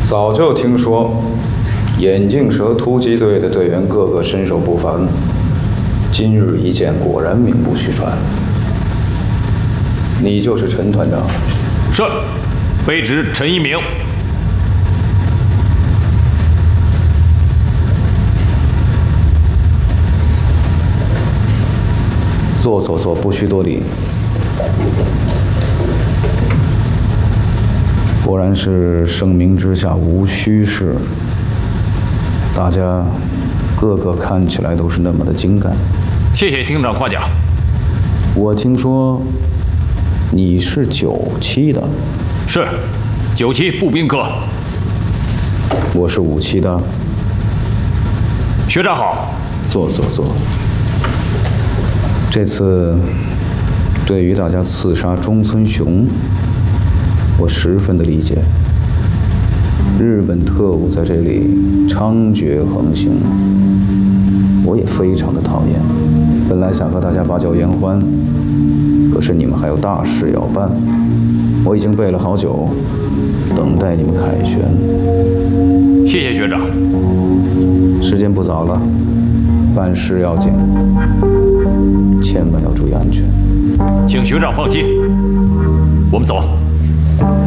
早就听说眼镜蛇突击队的队员个个身手不凡，今日一见，果然名不虚传。你就是陈团长？ 是，卑职陈一鸣。 坐，不需多礼。果然是盛名之下无虚事，大家个个看起来都是那么的精干。 谢谢厅长夸奖。 我听说你是97的。 是，97步兵科。 我是57的。 学长好。 坐。这次对于大家刺杀中村雄，我十分的理解。日本特务在这里猖獗横行，我也非常的讨厌。本来想和大家把酒言欢，可是你们还有大事要办，我已经备了好酒，等待你们凯旋。 谢谢学长。 时间不早了，办事要紧，千万要注意安全。 请学长放心，我们走。